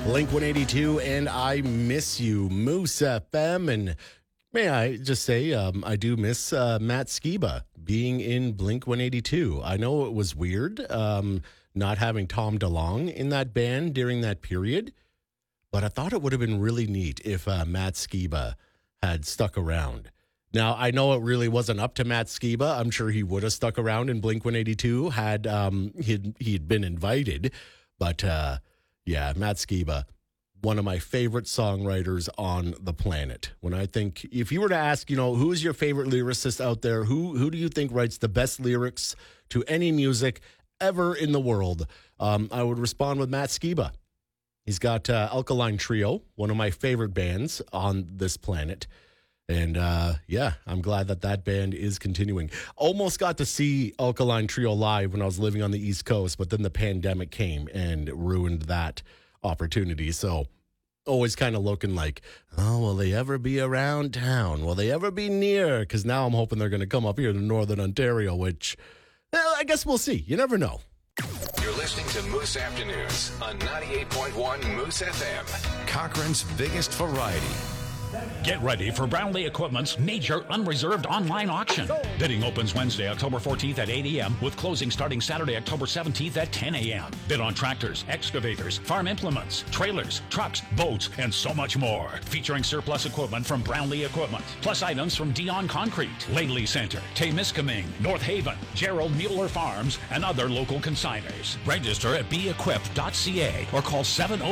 Blink 182 and I Miss You, Moose FM. And may I just say, I do miss Matt Skiba being in Blink 182. I know it was weird not having Tom DeLonge in that band during that period, but I thought it would have been really neat if Matt Skiba had stuck around. Now, I know it really wasn't up to Matt Skiba. I'm sure he would have stuck around in Blink 182 had he'd been invited. But yeah, Matt Skiba, one of my favorite songwriters on the planet. When I think, if you were to ask, who's your favorite lyricist out there? Who do you think writes the best lyrics to any music ever in the world? I would respond with Matt Skiba. He's got Alkaline Trio, one of my favorite bands on this planet. And yeah, I'm glad that band is continuing. Almost got to see Alkaline Trio live when I was living on the East Coast, but then the pandemic came and ruined that opportunity. So always kind of looking like, oh, will they ever be around town? Will they ever be near? Because now I'm hoping they're going to come up here to Northern Ontario, which, well, I guess we'll see. You never know. You're listening to Moose Afternoons on 98.1 Moose FM, Cochrane's biggest variety. Get ready for Brownlee Equipment's major unreserved online auction. Bidding opens Wednesday, October 14th at 8 a.m. with closing starting Saturday, October 17th at 10 a.m. Bid on tractors, excavators, farm implements, trailers, trucks, boats, and so much more. Featuring surplus equipment from Brownlee Equipment, plus items from Dion Concrete, Laley Center, Temiskaming, North Haven, Gerald Mueller Farms, and other local consigners. Register at beequip.ca or call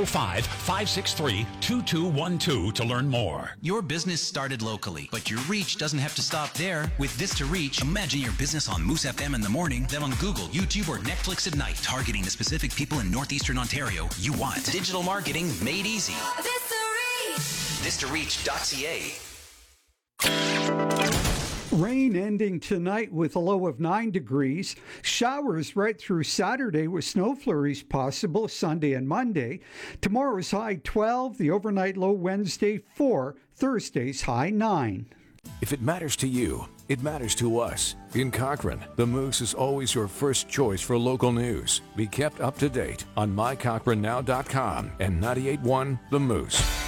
705-563-2212 to learn more. Your business started locally, but your reach doesn't have to stop there. With This to Reach, imagine your business on Moose FM in the morning, then on Google, YouTube, or Netflix at night, targeting the specific people in northeastern Ontario you want. Digital marketing made easy. This to Reach. ThisToReach.ca. Rain ending tonight with a low of 9 degrees. Showers right through Saturday with snow flurries possible Sunday and Monday. Tomorrow's high 12, the overnight low Wednesday 4, Thursday's high 9. If it matters to you, it matters to us. In Cochrane, the Moose is always your first choice for local news. Be kept up to date on mycochranenow.com and 98.1 The Moose.